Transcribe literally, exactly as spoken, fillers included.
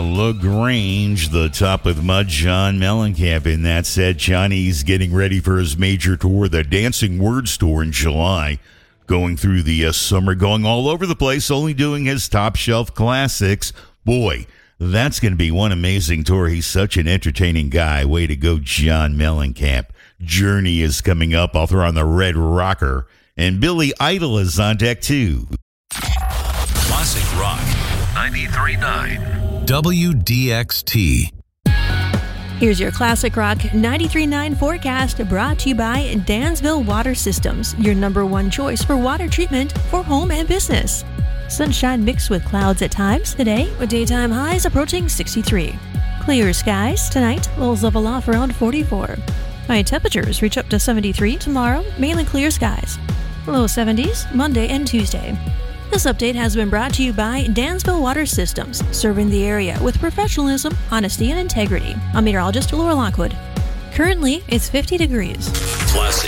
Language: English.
LaGrange, the top with mud, John Mellencamp. And that said, Johnny's getting ready for his major tour, the Dancing Words Tour in July. Going through the uh, summer, going all over the place, only doing his top shelf classics. Boy, that's going to be one amazing tour. He's such an entertaining guy. Way to go, John Mellencamp. Journey is coming up. I'll throw on the Red Rocker. And Billy Idol is on deck, too. Classic Rock ninety-three point nine W D X T. Here's your Classic Rock ninety-three point nine forecast, brought to you by Dansville Water Systems, your number one choice for water treatment for home and business. Sunshine mixed with clouds at times today, with daytime highs approaching sixty-three. Clear skies tonight, lows level off around forty-four. High temperatures reach up to seventy-three tomorrow, mainly clear skies. Low seventies Monday and Tuesday. This update has been brought to you by Dansville Water Systems, serving the area with professionalism, honesty, and integrity. I'm meteorologist Laura Lockwood. Currently, it's fifty degrees. Classic